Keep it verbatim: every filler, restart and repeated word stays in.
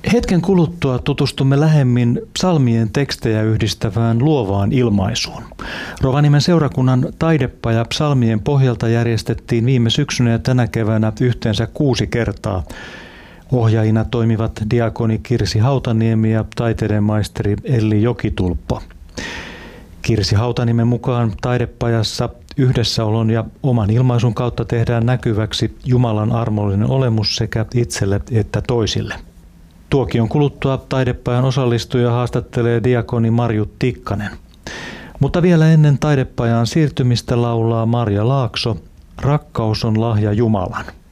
Hetken kuluttua tutustumme lähemmin psalmien tekstejä yhdistävään luovaan ilmaisuun. Rovaniemen seurakunnan taidepaja psalmien pohjalta järjestettiin viime syksynä ja tänä keväänä yhteensä kuusi kertaa. Ohjaajina toimivat diakoni Kirsi Hautaniemi ja taiteiden maisteri Elli Jokitulppo. Kirsi Hautaniemen mukaan taidepajassa yhdessäolon ja oman ilmaisun kautta tehdään näkyväksi Jumalan armollinen olemus sekä itselle että toisille. Tuokion kuluttua taidepajan osallistuja haastattelee diakoni Marju Tikkanen. Mutta vielä ennen taidepajaan siirtymistä laulaa Marja Laakso, Rakkaus on lahja Jumalan.